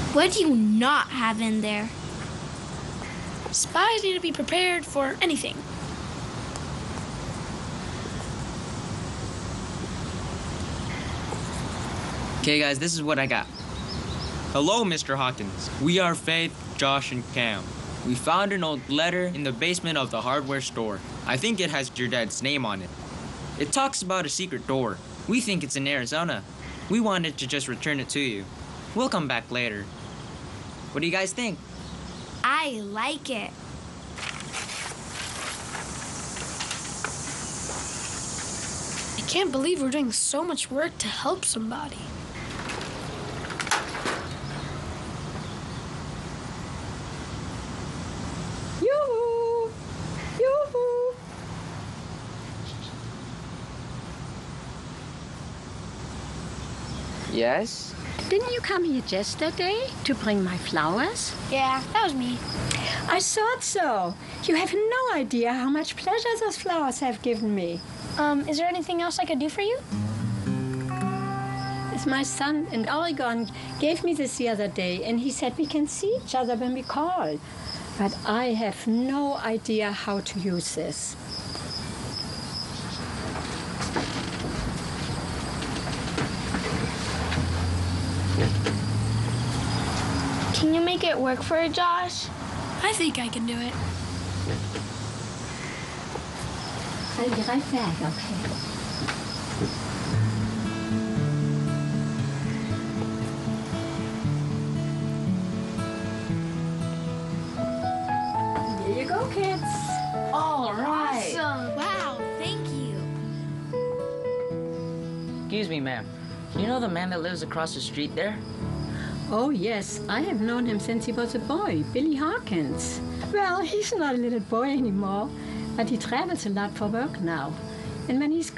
What do you not have in there? Spies need to be prepared for anything. Okay, guys, this is what I got. Hello, Mr. Hawkins. We are Faith, Josh, and Cam. We found an old letter in the basement of the hardware store. I think it has your dad's name on it. It talks about a secret door. We think it's in Arizona. We wanted to just return it to you. We'll come back later. What do you guys think? I like it. I can't believe we're doing so much work to help somebody. Yoo-hoo! Yoo-hoo! Yes? Didn't you come here yesterday to bring my flowers? Yeah, that was me. I thought so. You have no idea how much pleasure those flowers have given me. Is there anything else I could do for you? It's my son in Oregon gave me this the other day, and he said we can see each other when we call. But I have no idea how to use this. Can you make it work for Josh? I think I can do it. I'll be right back, okay? Here you go, kids. All right. Awesome. Wow, thank you. Excuse me, ma'am. You know the man that lives across the street there? Oh, yes. I have known him since he was a boy, Billy Hawkins. Well, he's not a little boy anymore, but he travels a lot for work now. And when he's